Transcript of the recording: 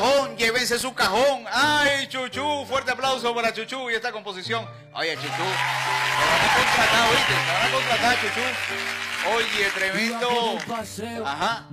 cajón, llévense su cajón. Ay, Chuchu, fuerte aplauso para Chuchu y esta composición. Oye, Chuchu, te van a contratar, ¿oíste? Te van a contratar, Chuchu. Oye, tremendo. Ajá.